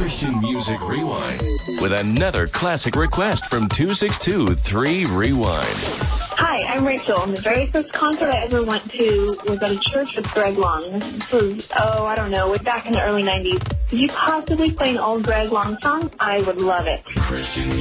Christian Music Rewind with another classic request from 262-3-REWIND. Hi, I'm Rachel, and the very first concert I ever went to was at a church with Greg Long. This was, I don't know, way back in the early 90s. Could you possibly play an old Greg Long song? I would love it. Christian